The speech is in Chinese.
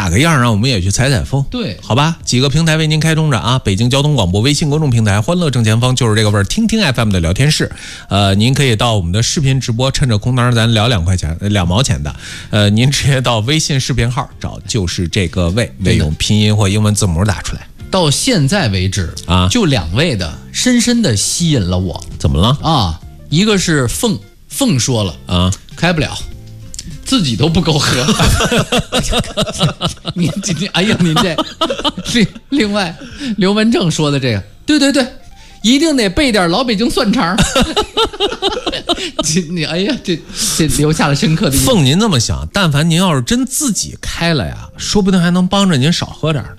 打个样，让我们也去采采风。 对， 好吧，几个平台为您开通着啊，北京交通广播微信公众平台欢乐正前方就是这个味儿，听听 FM 的聊天室。您可以到我们的视频直播，趁着空档咱聊2毛钱的。您直接到微信视频号找就是这个味，用拼音或英文字母打出来。 到现在为止啊， 就2位的深深的吸引了我。 怎么了啊？一个是凤说了啊， 开不了，自己都不够喝。您哎呀，您这另外刘文正说的这个，对，一定得备点老北京蒜肠。你哎呀，这留下了深刻的印象。 凤，您这么想，但凡您要是真自己开了呀，说不定还能帮着您少喝点呢。